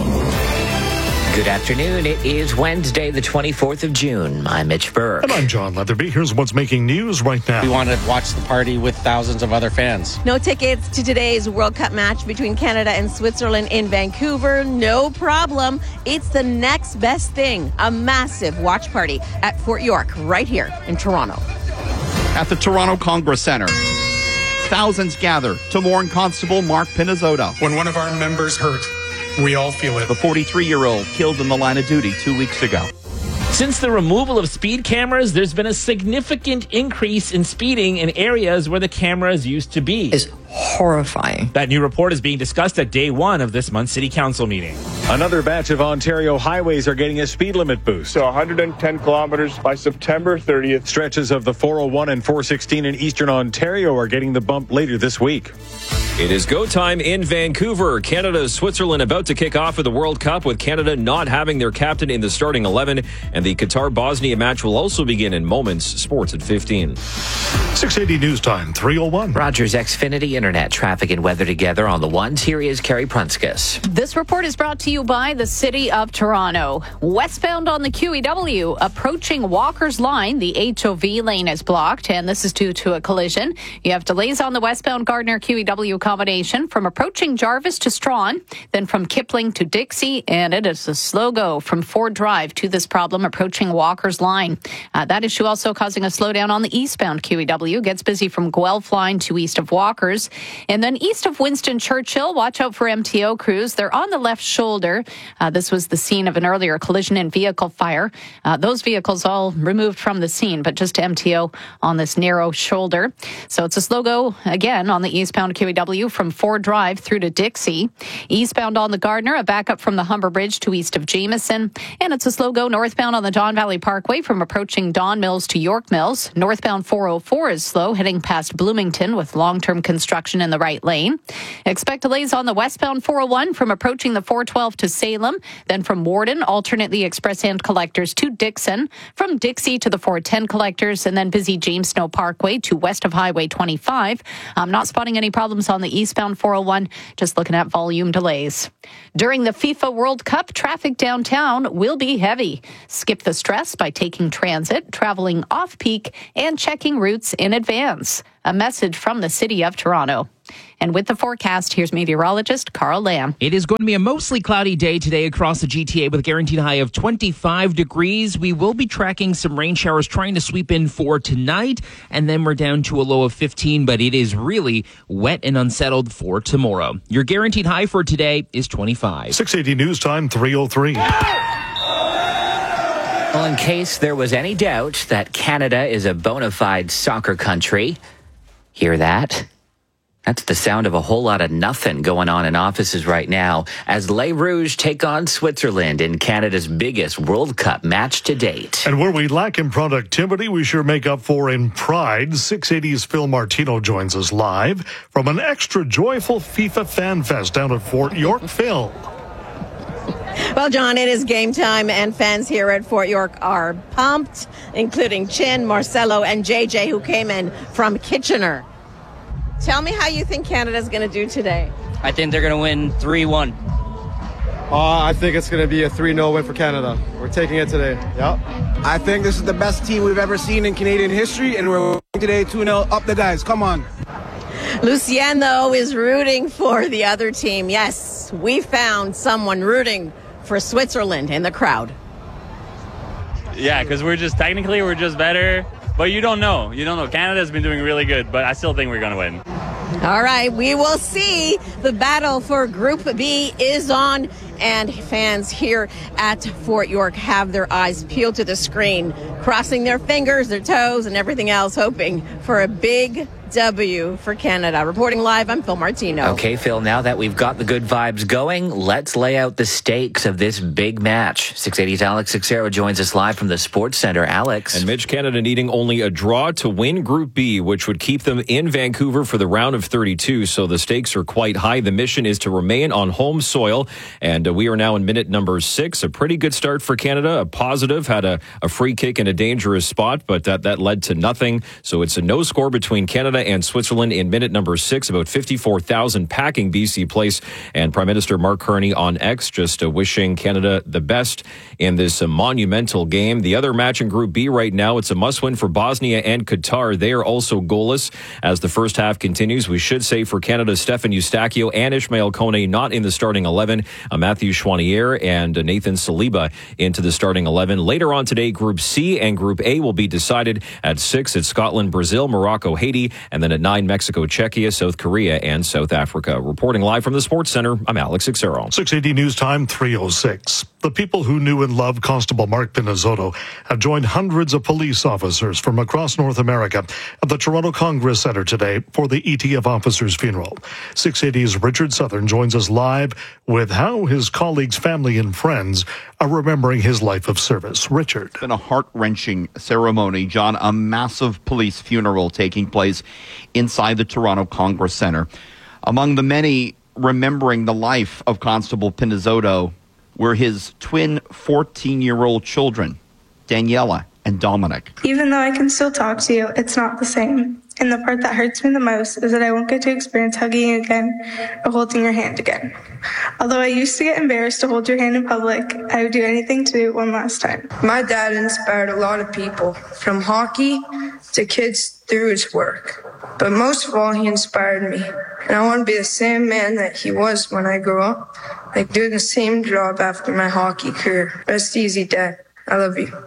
Good afternoon. It is Wednesday, the twenty-fourth of June. I'm Mitch Burke. And I'm John Leatherby. Here's what's making news right now. We want to watch the party with thousands of other fans. No tickets to today's World Cup match between Canada and Switzerland in Vancouver. No problem. It's the next best thing. A massive watch party at Fort York right here in Toronto. At the Toronto Congress Centre, thousands gather to mourn Constable Mark Pinizzota. When one of our members hurt, we all feel it. The forty-three-year-old killed in the line of duty two weeks ago. Since the removal of speed cameras, there's been a significant increase in speeding in areas where the cameras used to be. It's horrifying. That new report is being discussed at day one of this month's City Council meeting. Another batch of Ontario highways are getting a speed limit boost. So one hundred ten kilometers by September thirtieth. Stretches of the four oh one and four sixteen in Eastern Ontario are getting the bump later this week. It is go time in Vancouver. Canada, Switzerland about to kick off with the World Cup, with Canada not having their captain in the starting eleven. And the Qatar-Bosnia match will also begin in moments. Sports at fifteen. six eighty news time, three oh one. Rogers Xfinity Internet traffic and weather together on the ones. Here is Carrie Prunskis. This report is brought to you by the City of Toronto. Westbound on the Q E W, approaching Walker's Line, the H O V lane is blocked, and this is due to a collision. You have delays on the westbound Gardner Q E W combination from approaching Jarvis to Strawn, then from Kipling to Dixie, and it is a slow go from Ford Drive to this problem approaching Walker's Line. Uh, that issue also causing a slowdown on the eastbound Q E W. Gets busy from Guelph Line to east of Walker's. And then east of Winston Churchill, watch out for M T O crews. They're on the left shoulder. Uh, this was the scene of an earlier collision and vehicle fire. Uh, those vehicles all removed from the scene, but just M T O on this narrow shoulder. So it's a slow go again on the eastbound Q E W from Ford Drive through to Dixie. Eastbound on the Gardner, a backup from the Humber Bridge to east of Jameson. And it's a slow go northbound on the Don Valley Parkway from approaching Don Mills to York Mills. Northbound four oh four is slow, heading past Bloomington with long-term construction in the right lane. Expect delays on the westbound four oh one from approaching the four twelve to Salem. Then from Warden, alternate the express and collectors to Dixon. From Dixie to the four ten collectors, and then busy James Snow Parkway to west of Highway twenty-five. I'm not spotting any problems on the eastbound four oh one, just looking at volume delays. During the FIFA World Cup, traffic downtown will be heavy. Skip the stress by taking transit, traveling off-peak, and checking routes in advance. A message from the City of Toronto. And with the forecast, here's meteorologist Carl Lamb. It is going to be a mostly cloudy day today across the G T A with a guaranteed high of twenty-five degrees. We will be tracking some rain showers trying to sweep in for tonight, and then we're down to a low of fifteen, but it is really wet and unsettled for tomorrow. Your guaranteed high for today is twenty-five. six eighty News Time, three oh three. Well, in case there was any doubt that Canada is a bona fide soccer country, hear that? That's the sound of a whole lot of nothing going on in offices right now as Les Rouges take on Switzerland in Canada's biggest World Cup match to date. And where we lack in productivity, we sure make up for in pride. six eighty's Phil Martino joins us live from an extra joyful FIFA Fan Fest down at Fort York. Phil. Well, John, it is game time, and fans here at Fort York are pumped, including Chin, Marcelo, and J J, who came in from Kitchener. Tell me how you think Canada's going to do today. I think they're going to win three one. Uh, I think it's going to be a three nil win for Canada. We're taking it today. Yep. I think this is the best team we've ever seen in Canadian history, and we're winning today two nil. Up the guys. Come on. Lucien, though, is rooting for the other team. Yes, we found someone rooting for Switzerland in the crowd. Yeah, because we're just technically we're just better. But you don't know. You don't know. Canada's been doing really good, but I still think we're going to win. All right, we will see. The battle for Group B is on, and fans here at Fort York have their eyes peeled to the screen, crossing their fingers, their toes, and everything else, hoping for a big W for Canada. Reporting live, I'm Phil Martino. Okay, Phil, now that we've got the good vibes going, let's lay out the stakes of this big match. six eighty's Alex Sixero joins us live from the Sports Center. Alex. And Mitch, Canada needing only a draw to win Group B, which would keep them in Vancouver for the round of thirty-two, so the stakes are quite high. The mission is to remain on home soil, and uh, we are now in minute number six. A pretty good start for Canada, a positive, had a, a free kick in a dangerous spot, but that, that led to nothing, so it's a no score between Canada and Switzerland in minute number six. About fifty-four thousand packing B C Place, and Prime Minister Mark Carney on X just uh, wishing Canada the best in this uh, monumental game. The other match in Group B right now, it's a must-win for Bosnia and Qatar. They are also goalless as the first half continues. We should say for Canada, Stefan Eustachio and Ishmael Kone not in the starting eleven. Uh, Matthew Chouanier and uh, Nathan Saliba into the starting eleven. Later on today, Group C and Group A will be decided at six. It's Scotland, Brazil, Morocco, Haiti, and then at nine, Mexico, Czechia, South Korea, and South Africa. Reporting live from the Sports Center, I'm Alex Sixero. six eighty News Time, three oh six. The people who knew and loved Constable Mark Pinizzotto have joined hundreds of police officers from across North America at the Toronto Congress Centre today for the E T F officers' funeral. six eighty's Richard Southern joins us live with how his colleagues, family, and friends are remembering his life of service. Richard. It's been a heart-wrenching ceremony, John, a massive police funeral taking place inside the Toronto Congress Centre. Among the many remembering the life of Constable Pinizzotto were his twin fourteen-year-old children, Daniela and Dominic. Even though I can still talk to you, it's not the same. And the part that hurts me the most is that I won't get to experience hugging you again or holding your hand again. Although I used to get embarrassed to hold your hand in public, I would do anything to do it one last time. My dad inspired a lot of people, from hockey to kids through his work. But most of all, he inspired me. And I want to be the same man that he was when I grew up, like doing the same job after my hockey career. Rest easy, Dad. I love you.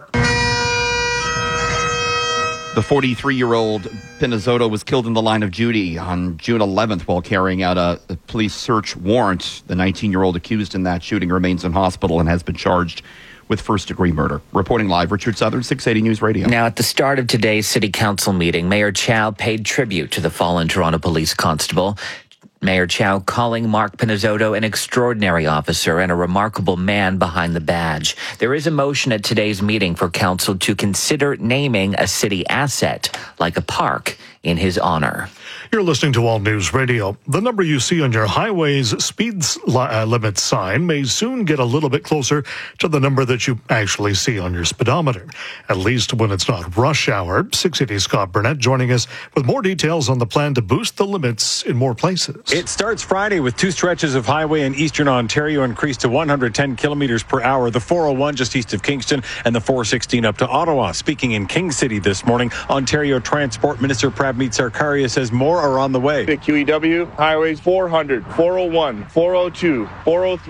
The forty-three-year-old Pinizzotto was killed in the line of duty on June eleventh while carrying out a, a police search warrant. The nineteen-year-old accused in that shooting remains in hospital and has been charged with first-degree murder. Reporting live, Richard Southern, six eighty News Radio. Now, at the start of today's City Council meeting, Mayor Chow paid tribute to the fallen Toronto Police Constable. Mayor Chow calling Mark Pinizzotto an extraordinary officer and a remarkable man behind the badge. There is a motion at today's meeting for council to consider naming a city asset, like a park, in his honor. You're listening to All News Radio. The number you see on your highway's speed uh, limit sign may soon get a little bit closer to the number that you actually see on your speedometer, at least when it's not rush hour. six eighty Scott Burnett joining us with more details on the plan to boost the limits in more places. It starts Friday with two stretches of highway in eastern Ontario increased to one hundred ten kilometers per hour. The four oh one just east of Kingston and the four sixteen up to Ottawa. Speaking in King City this morning, Ontario Transport Minister Pratt Navmeet Sarkaria says more are on the way. The Q E W highways four hundred, four oh one, four oh two, four oh three.